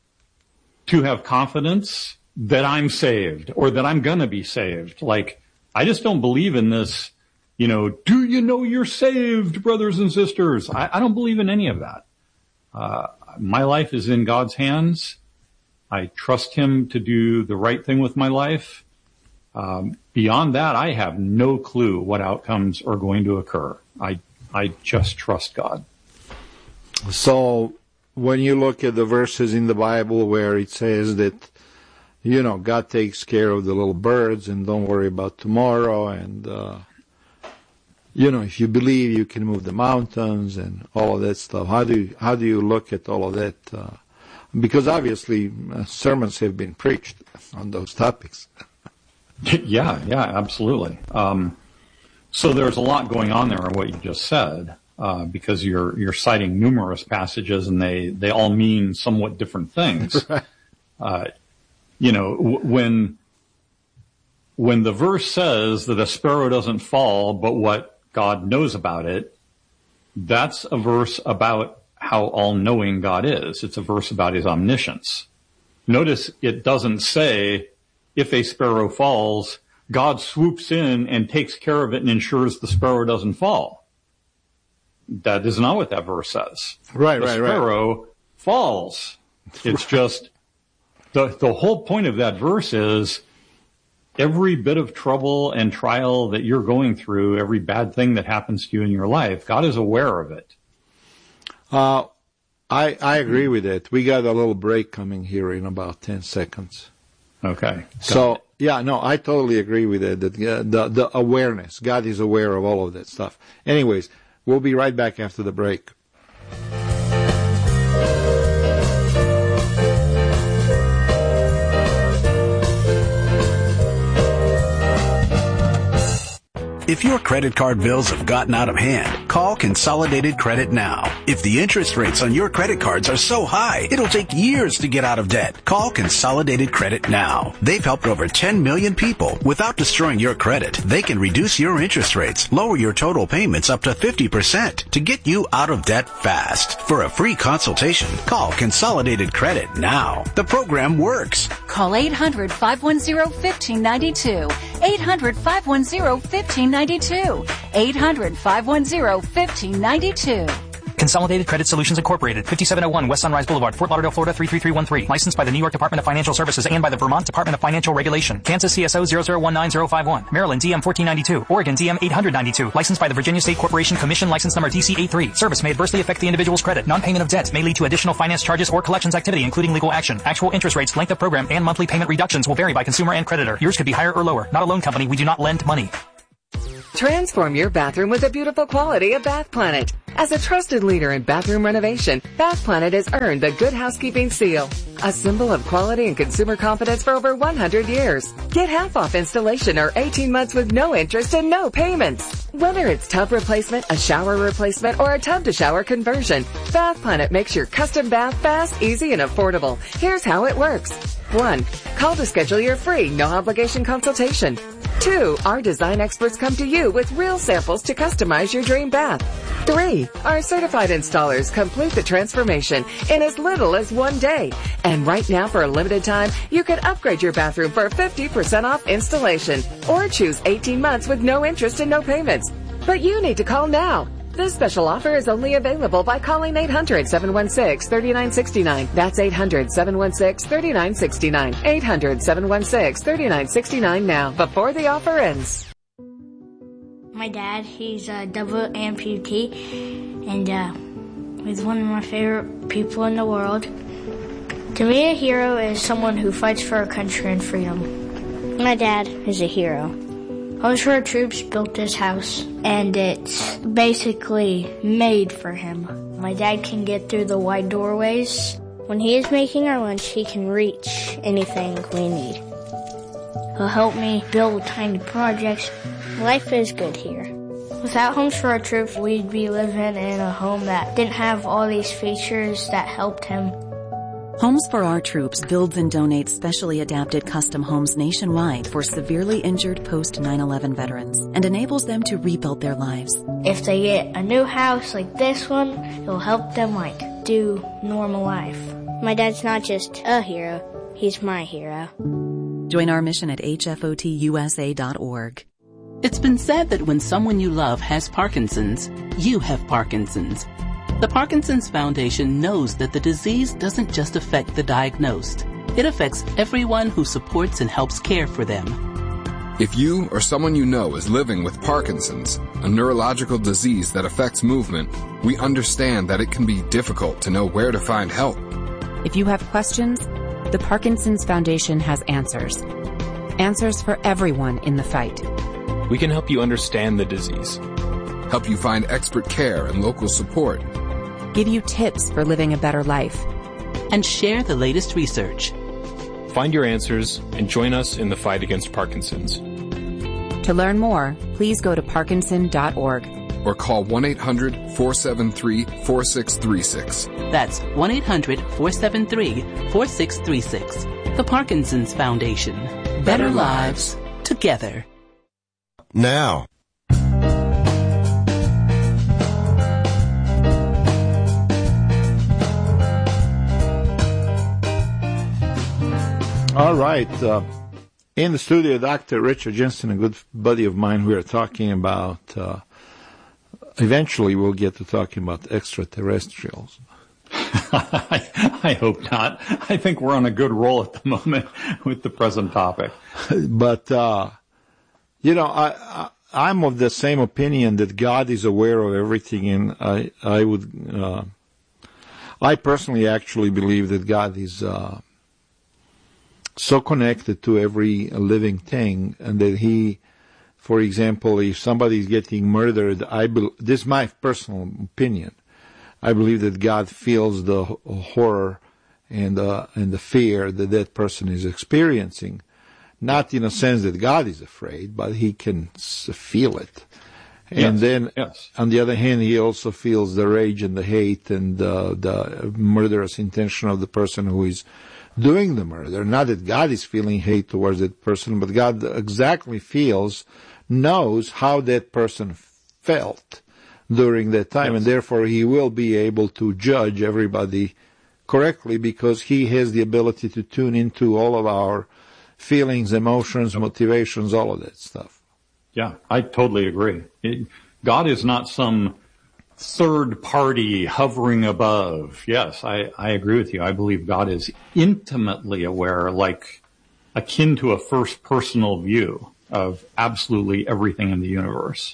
to have confidence that I'm saved or that I'm gonna be saved. Like, I just don't believe in this, you know, do you know you're saved, brothers and sisters? I, I don't believe in any of that. Uh, my life is in God's hands. I trust him to do the right thing with my life. Um, beyond that, I have no clue what outcomes are going to occur. I, I just trust God. So when you look at the verses in the Bible where it says that, you know, God takes care of the little birds and don't worry about tomorrow, and, uh, you know, if you believe you can move the mountains and all of that stuff, how do you, how do you look at all of that? Uh, because obviously uh, sermons have been preached on those topics. Yeah, yeah, absolutely. Um, so there's a lot going on there in what you just said, uh, because you're, you're citing numerous passages and they, they all mean somewhat different things. Right. Uh, you know, w- when, when the verse says that a sparrow doesn't fall, but what God knows about it, that's a verse about how all-knowing God is. It's a verse about his omniscience. Notice it doesn't say, if a sparrow falls, God swoops in and takes care of it and ensures the sparrow doesn't fall. That is not what that verse says. Right, the right, right. The sparrow falls. It's just, the, the whole point of that verse is every bit of trouble and trial that you're going through, every bad thing that happens to you in your life, God is aware of it. Uh, I, I agree with that. We got a little break coming here in about ten seconds. Okay. So, it. yeah, no, I totally agree with that. That uh, the, the awareness, God is aware of all of that stuff. Anyways, we'll be right back after the break. If your credit card bills have gotten out of hand, call Consolidated Credit now. If the interest rates on your credit cards are so high, it'll take years to get out of debt. Call Consolidated Credit now. They've helped over ten million people. Without destroying your credit, they can reduce your interest rates, lower your total payments up to fifty percent to get you out of debt fast. For a free consultation, call Consolidated Credit now. The program works. Call eight hundred, five one zero, one five nine two. eight hundred, five one zero, one five nine two. eight hundred, five one zero, one five nine two. Consolidated Credit Solutions Incorporated, fifty-seven oh one West Sunrise Boulevard, Fort Lauderdale, Florida three three three one three. Licensed by the New York Department of Financial Services and by the Vermont Department of Financial Regulation. Kansas C S O zero zero one nine zero five one. Maryland D M fourteen ninety-two. Oregon D M eight ninety-two. Licensed by the Virginia State Corporation Commission, license number D C eighty-three. Service may adversely affect the individual's credit. Non-payment of debt may lead to additional finance charges or collections activity, including legal action. Actual interest rates, length of program, and monthly payment reductions will vary by consumer and creditor. Yours could be higher or lower. Not a loan company. We do not lend money. Transform your bathroom with the beautiful quality of Bath Planet. As a trusted leader in bathroom renovation, Bath Planet has earned the Good Housekeeping seal, a symbol of quality and consumer confidence for over one hundred years. Get half off installation or eighteen months with no interest and no payments. Whether it's tub replacement, a shower replacement, or a tub-to-shower conversion, Bath Planet makes your custom bath fast, easy, and affordable. Here's how it works. One, call to schedule your free, no-obligation consultation. Two, our design experts come to you with real samples to customize your dream bath. Three, our certified installers complete the transformation in as little as one day. And right now, for a limited time, you can upgrade your bathroom for fifty percent off installation or choose eighteen months with no interest and no payments. But you need to call now. This special offer is only available by calling eight hundred, seven one six, three nine six nine. That's eight hundred, seven one six, three nine six nine. eight hundred, seven one six, three nine six nine now, before the offer ends. My dad, he's a double amputee, and uh, he's one of my favorite people in the world. To me, a hero is someone who fights for our country and freedom. My dad is a hero. Homes for Our Troops built this house, and it's basically made for him. My dad can get through the wide doorways. When he is making our lunch, he can reach anything we need. He'll help me build tiny projects. Life is good here. Without Homes for Our Troops, we'd be living in a home that didn't have all these features that helped him. Homes for Our Troops builds and donates specially adapted custom homes nationwide for severely injured post nine eleven veterans and enables them to rebuild their lives. If they get a new house like this one, it'll help them like do normal life. My dad's not just a hero, he's my hero. Join our mission at H F O T U S A dot org. It's been said that when someone you love has Parkinson's, you have Parkinson's. The Parkinson's Foundation knows that the disease doesn't just affect the diagnosed. It affects everyone who supports and helps care for them. If you or someone you know is living with Parkinson's, a neurological disease that affects movement, we understand that it can be difficult to know where to find help. If you have questions, the Parkinson's Foundation has answers. Answers for everyone in the fight. We can help you understand the disease, help you find expert care and local support, give you tips for living a better life, and share the latest research. Find your answers and join us in the fight against Parkinson's. To learn more, please go to Parkinson dot org. Or call one eight hundred, four seven three, four six three six. That's one eight hundred, four seven three, four six three six. The Parkinson's Foundation. Better, Better lives together. Now. All right. Uh, in the studio, Doctor Richard Jensen, a good buddy of mine, we are talking about, uh, eventually we'll get to talking about extraterrestrials. I, I hope not. I think we're on a good roll at the moment with the present topic. But, uh, you know, I, I, I'm of the same opinion that God is aware of everything, and I, I would, uh, I personally actually believe that God is, uh, so connected to every living thing, and that he, for example, if somebody is getting murdered, I be, this is my personal opinion. I believe that God feels the horror and uh, and the fear that that person is experiencing, not in a sense that God is afraid, but he can feel it. And yes, then, yes. on the other hand, he also feels the rage and the hate and uh, the murderous intention of the person who is doing the murder. Not that God is feeling hate towards that person, but God exactly feels, knows how that person felt during that time, yes. and therefore he will be able to judge everybody correctly because he has the ability to tune into all of our feelings, emotions, motivations, all of that stuff. Yeah, I totally agree. It, God is not some third party hovering above. Yes, I, I agree with you. I believe God is intimately aware, like akin to a first personal view of absolutely everything in the universe.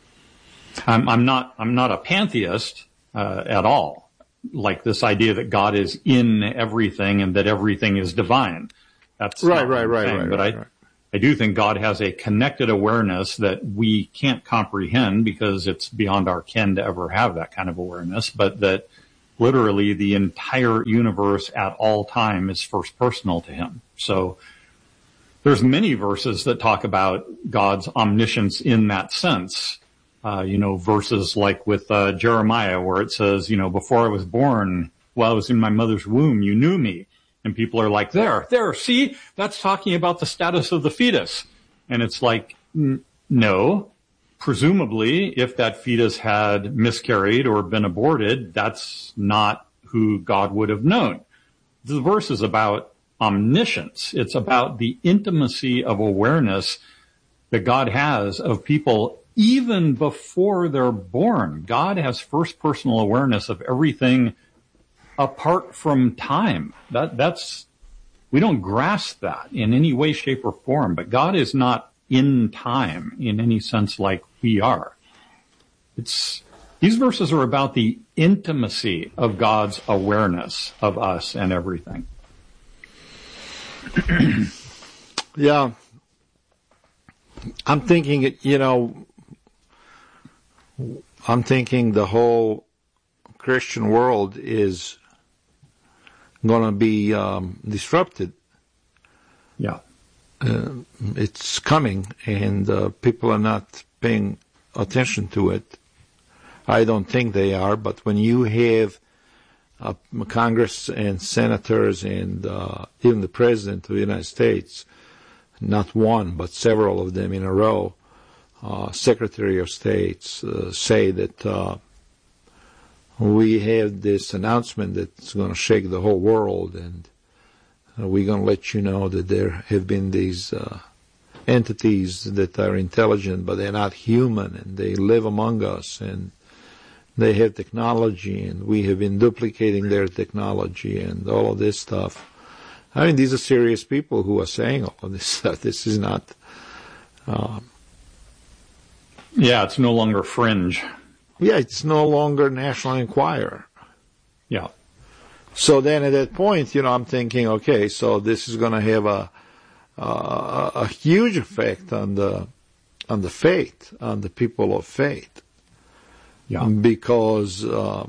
I'm, I'm not, I'm not a pantheist, uh, at all. Like this idea that God is in everything and that everything is divine. That's right, right, right, saying, right, but right, I, right. I do think God has a connected awareness that we can't comprehend because it's beyond our ken to ever have that kind of awareness, but that literally the entire universe at all time is first personal to him. So there's many verses that talk about God's omniscience in that sense. Uh, you know, verses like with uh, Jeremiah where it says, you know, before I was born, while I was in my mother's womb, you knew me. And people are like, there, there, see, that's talking about the status of the fetus. And it's like, n- no, presumably if that fetus had miscarried or been aborted, that's not who God would have known. The verse is about omniscience. It's about the intimacy of awareness that God has of people even before they're born. God has first personal awareness of everything apart from time. That, that's, we don't grasp that in any way, shape, or form, but God is not in time in any sense like we are. It's, these verses are about the intimacy of God's awareness of us and everything. Yeah. I'm thinking, you know, I'm thinking the whole Christian world is going to be um, disrupted. Yeah. Uh, it's coming, and uh, people are not paying attention to it. I don't think they are, but when you have uh, Congress and senators and uh, even the President of the United States, not one, but several of them in a row, uh, Secretary of States uh, say that uh, we have this announcement that's going to shake the whole world, and uh, we're going to let you know that there have been these uh, entities that are intelligent, but they're not human, and they live among us, and they have technology, and we have been duplicating their technology, and all of this stuff. I mean, these are serious people who are saying all of this stuff. This is not... Um, yeah, it's no longer fringe. Yeah, it's no longer National Enquirer. Yeah. So then at that point, you know, I'm thinking, okay, so this is going to have a, a a huge effect on the on the faith, on the people of faith. Yeah. Because, uh,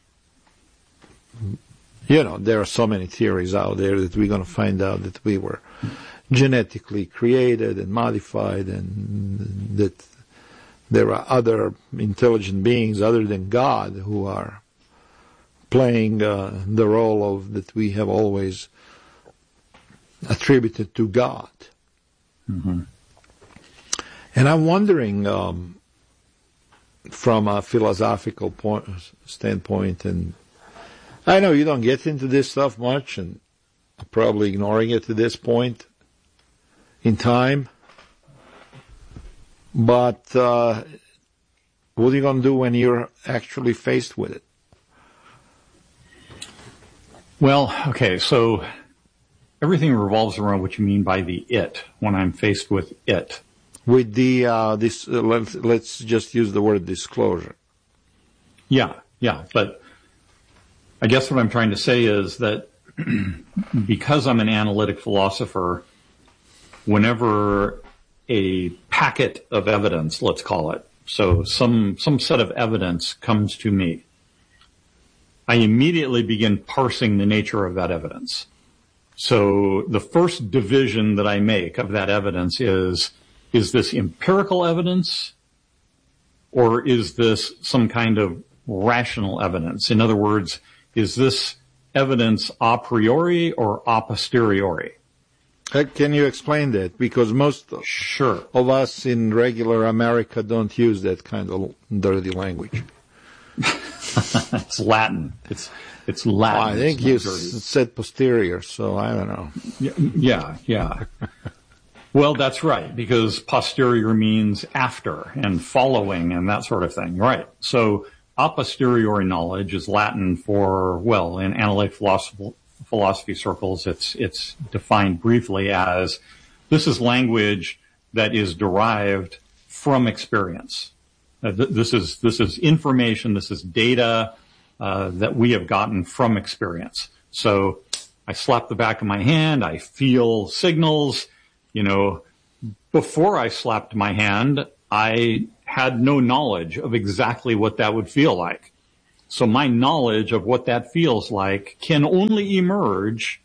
you know, there are so many theories out there that we're going to find out that we were genetically created and modified, and that there are other intelligent beings other than God who are playing uh, the role of that we have always attributed to God. Mm-hmm. And I'm wondering, um, from a philosophical point, standpoint, and I know you don't get into this stuff much, and I'm probably ignoring it to this point in time. But uh, what are you going to do when you're actually faced with it? Well, okay, so everything revolves around what you mean by the it, when I'm faced with it. With the, uh, this, uh, let's, let's just use the word disclosure. Yeah, yeah, but I guess what I'm trying to say is that because I'm an analytic philosopher, whenever a packet of evidence, let's call it, so some, some set of evidence comes to me, I immediately begin parsing the nature of that evidence. So the first division that I make of that evidence is, is this empirical evidence or is this some kind of rational evidence? In other words, is this evidence a priori or a posteriori? Uh, can you explain that? Because most sure. of us in regular America don't use that kind of dirty language. It's Latin. It's it's Latin. Well, I think you s- said posterior, so I don't know. Yeah, yeah. Well, that's right, because posterior means after and following and that sort of thing. Right. So a posteriori knowledge is Latin for, well, in analytic philosophy, philosophy circles, it's it's defined briefly as this is language that is derived from experience. Uh, th- this is this is information, this is data uh, that we have gotten from experience. So I slap the back of my hand, I feel signals. You know, before I slapped my hand, I had no knowledge of exactly what that would feel like. So my knowledge of what that feels like can only emerge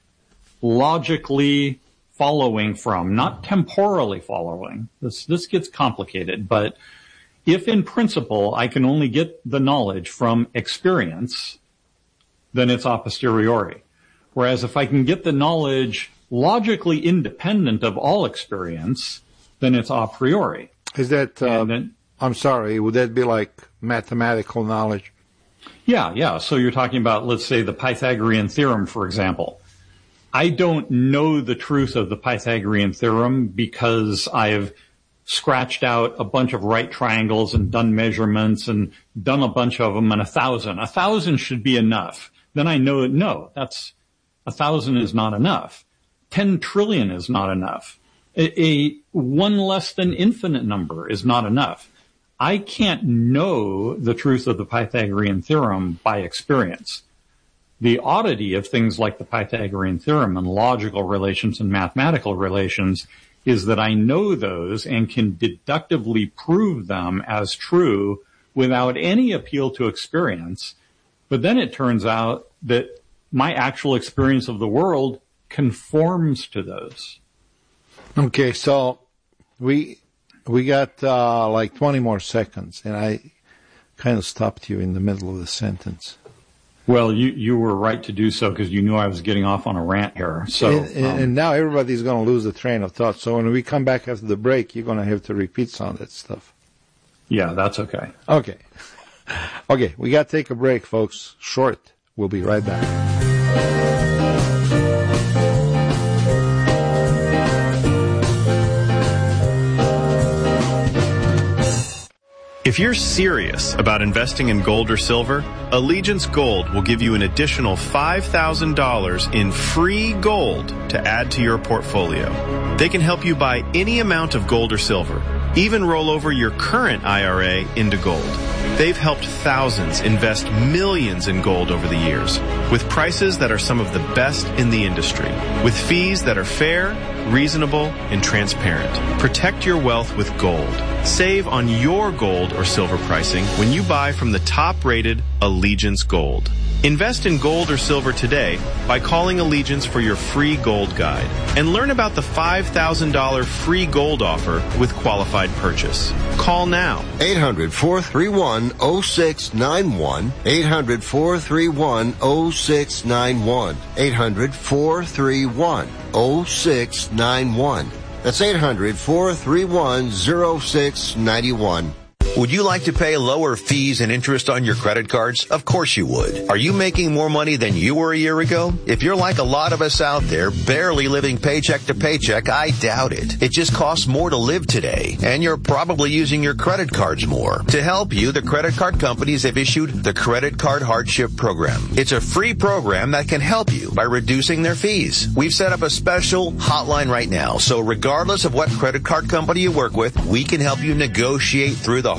logically following from, not temporally following. This, this gets complicated, but if in principle I can only get the knowledge from experience, then it's a posteriori. Whereas if I can get the knowledge logically independent of all experience, then it's a priori. Is that, uh, then, I'm sorry, would that be like mathematical knowledge? Yeah, yeah. So you're talking about, let's say, the Pythagorean theorem, for example. I don't know the truth of the Pythagorean theorem because I've scratched out a bunch of right triangles and done measurements and done a bunch of them and a thousand. A thousand should be enough. Then I know, no, that's, a thousand is not enough. Ten trillion is not enough. A, a one less than infinite number is not enough. I can't know the truth of the Pythagorean theorem by experience. The oddity of things like the Pythagorean theorem and logical relations and mathematical relations is that I know those and can deductively prove them as true without any appeal to experience. But then it turns out that my actual experience of the world conforms to those. Okay, so we we got uh, like twenty more seconds, and I kind of stopped you in the middle of the sentence. Well, you, you were right to do so because you knew I was getting off on a rant here. So, and, and, um, and now everybody's going to lose the train of thought. So when we come back after the break, you're going to have to repeat some of that stuff. Yeah, that's okay. Okay. Okay, we got to take a break, folks. Short. We'll be right back. If you're serious about investing in gold or silver, Allegiance Gold will give you an additional five thousand dollars in free gold to add to your portfolio. They can help you buy any amount of gold or silver, even roll over your current I R A into gold. They've helped thousands invest millions in gold over the years, with prices that are some of the best in the industry, with fees that are fair, reasonable, and transparent. Protect your wealth with gold. Save on your gold or silver pricing when you buy from the top-rated Allegiance Gold. Invest in gold or silver today by calling Allegiance for your free gold guide and learn about the five thousand dollars free gold offer with qualified purchase. Call now. eight hundred, four three one, oh six nine one. eight hundred, four three one, oh six nine one. eight hundred, four three one, oh six nine one. That's eight hundred, four three one, oh six nine one. Would you like to pay lower fees and interest on your credit cards? Of course you would. Are you making more money than you were a year ago? If you're like a lot of us out there, barely living paycheck to paycheck, I doubt it. It just costs more to live today, and you're probably using your credit cards more. To help you, the credit card companies have issued the Credit Card Hardship Program. It's a free program that can help you by reducing their fees. We've set up a special hotline right now, so regardless of what credit card company you work with, we can help you negotiate through the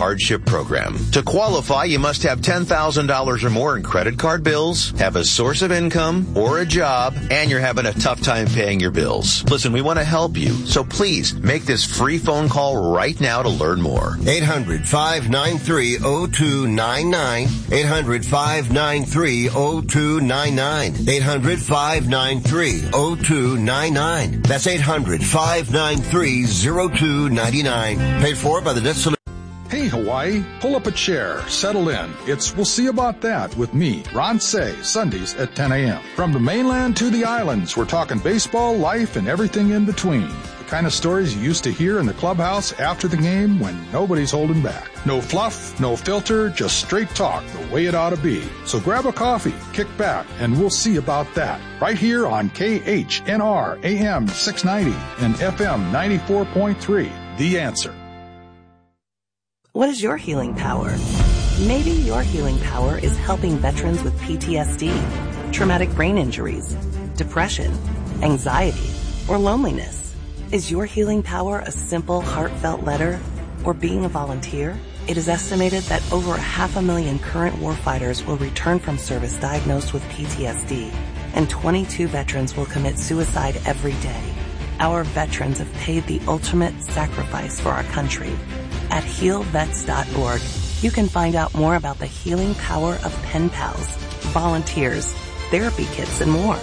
hardship program. To qualify, you must have ten thousand dollars or more in credit card bills, have a source of income or a job, and you're having a tough time paying your bills. Listen, we want to help you, so please make this free phone call right now to learn more. eight hundred, five nine three, oh two nine nine. eight hundred, five nine three, oh two nine nine. eight hundred, five nine three, oh two nine nine. That's eight hundred, five nine three, oh two nine nine. Paid for by the Debt Solution. Hey, Hawaii, pull up a chair, settle in. It's We'll See About That with me, Ron Say, Sundays at ten a.m. From the mainland to the islands, we're talking baseball, life, and everything in between. The kind of stories you used to hear in the clubhouse after the game when nobody's holding back. No fluff, no filter, just straight talk the way it ought to be. So grab a coffee, kick back, and we'll see about that. Right here on K H N R A M six ninety and F M ninety-four point three. The Answer. What is your healing power? Maybe your healing power is helping veterans with P T S D, traumatic brain injuries, depression, anxiety, or loneliness. Is your healing power a simple, heartfelt letter or being a volunteer? It is estimated that over half a million current warfighters will return from service diagnosed with P T S D, and twenty-two veterans will commit suicide every day. Our veterans have paid the ultimate sacrifice for our country. At heal vets dot org, you can find out more about the healing power of pen pals, volunteers, therapy kits, and more.